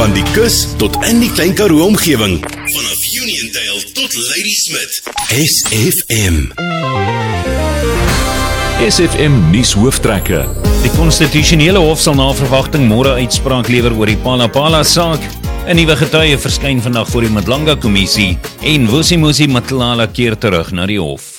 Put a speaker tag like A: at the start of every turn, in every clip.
A: Van die kus tot in die Klein Karoo omgewing. Vanaf Uniondale tot Ladysmith. SFM.
B: SFM nuus hooftrekke.
C: Die konstitusionele hof sal na verwagting môre uitspraak lewer oor die Palapala saak. 'n Nuwe getuie verskyn vandag voor die Madlanga kommissie en Vusimuzi Matlala keer terug na die hof.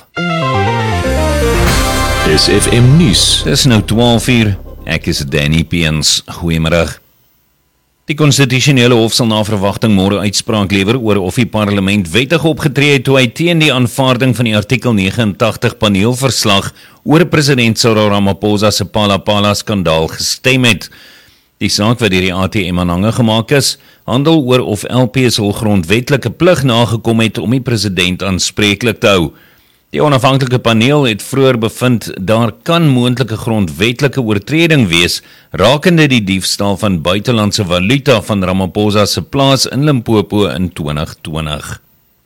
B: SFM nuus.
C: Dis nou 12:00. Ek is Danny Peens. Goeiemiddag. Die konstitusionele hof sal na verwagting môre uitspraak lewer oor of die parlement wettig opgetree het toe hy teen die aanvaarding van die artikel 89 paneelverslag oor president Cyril Ramaphosa se Palapala skandaal gestem het. Die saak wat deur die ATM aanhange gemaak is, handel oor of LPs hul grondwetlike plig nagekom het om die president aanspreeklik te hou. Die onafhanklike paneel het vroeër bevind daar kan moontlike grondwetlike oortreding wees rakende die diefstal van buitelandse valuta van Ramaphosa se plaas in Limpopo in 2020.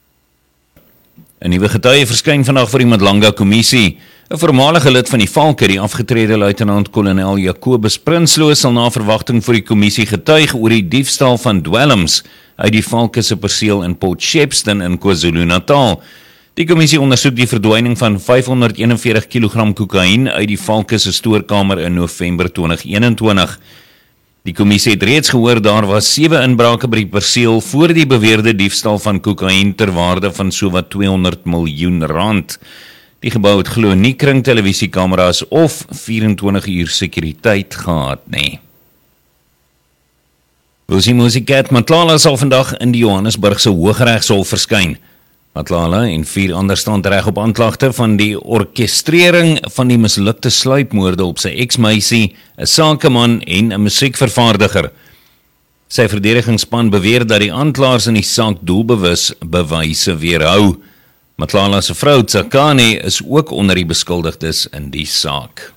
C: 'n Nuwe getuie verskyn vandag voor die Madlanga kommissie. 'n Voormalige lid van die Valke, die afgetrede luitenant-kolonel Jacobus Prinsloo, sal na verwagting voor die kommissie getuig oor die diefstal van dwelms uit die Valke se perseel in Port Shepstone in KwaZulu-Natal. Die kommissie ondersoek die verdwyning van 541 kg kokain uit die Valke se stoorkamer in November 2021. Die kommissie het reeds gehoor daar was 7 inbrake by die perseel voor die beweerde diefstal van kokain ter waarde van sowat 200 miljoen rand. Die gebou het glo nie kringtelevisiekameras of 24 uur sekuriteit gehad nie. Vusimuzi Matlala sal vandag in die Johannesburgse Hooggeregshof verskyn. Matlala en 4 ander staan reg op aanklagte van die orkestrering van die mislukte sluipmoorde op sy ex-meisie, 'n sakeman en 'n musiekvervaardiger. Sy verdedigingsspan beweer dat die aanklaers in die saak doelbewus bewyse weerhou. Matlala se vrou Tsakane is ook onder die beskuldigdes in die saak.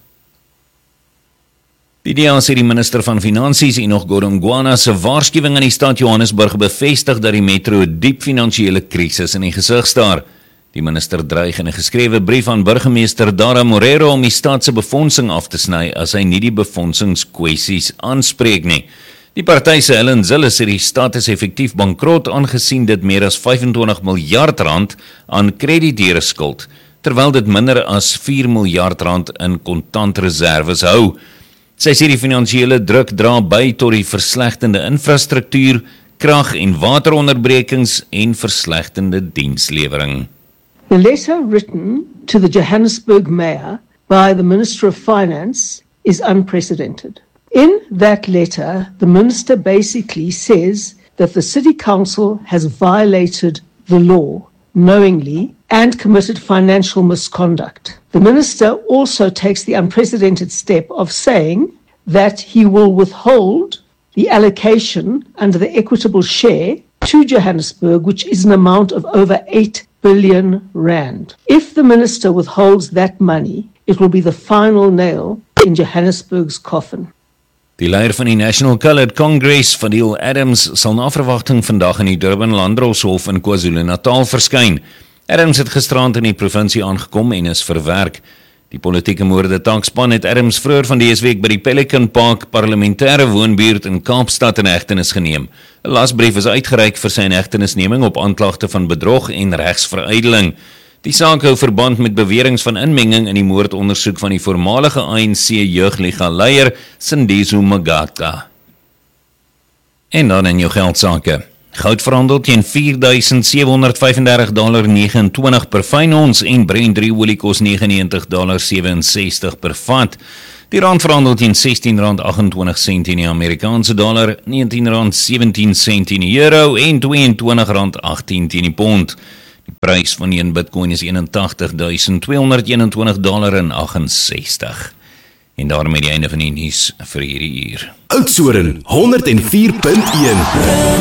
C: Die DA sê die minister van Finansies Enoch Godongwana se waarskuwing aan die stad Johannesburg bevestig dat die metro 'n diep finansiële krisis in die gesig staar. Die minister dreig in 'n geskrewe brief aan burgemeester Dara Morero om die stad se befondsing af te sny as hy nie die befondsingskwessies aanspreek nie. Die party se Helen Zille sê die stad is effektief bankrot aangesien dit meer as 25 miljard rand aan krediteure skuld, terwyl dit minder as 4 miljard rand in kontantreserwes hou. Sy sê die finansiële druk dra by tot die verslegtende infrastruktuur, krag- en wateronderbrekings en verslegtende dienslewering.
D: The letter written to the Johannesburg mayor by the Minister of Finance is unprecedented. In that letter, the minister basically says that the city council has violated the law knowingly and committed financial misconduct. The minister also takes the unprecedented step of saying that he will withhold the allocation under the equitable share to Johannesburg, which is an amount of over 8 billion rand. If the minister withholds that money, it will be the final nail in Johannesburg's coffin.
C: Die leier van die National Coloured Congress, Fadil Adams, sal na verwagting vandag in die Durban Landdroshof in KwaZulu-Natal verskyn. Adams het gisterand in die provinsie aangekom en is verwerk. Die politieke moordetakspan het Adams vroeër van dese week by die Pelican Park parlementêre woonbuurt in Kaapstad in hegtenis geneem. 'n Lasbrief is uitgereik vir sy hegtenisneming op aanklagte van bedrog en regsveruideling. Die saak hou verband met beweringe van inmenging in die moordondersoek van die voormalige ANC jeugliga leier Sindizo Magata. En dan in jou geldsake. Goud verhandel teen $4,735.29 per fyn ons en Brent olie kos $99.67 per vat. Die rand verhandel teen R16.28 in die Amerikaanse dollar, R19.17 in die euro en R22.18 in die pond. Die prys van 1 Bitcoin is $81,221.68. En daarmee die einde van die nuus vir hierdie uur.
A: Oudtshoorn 104.1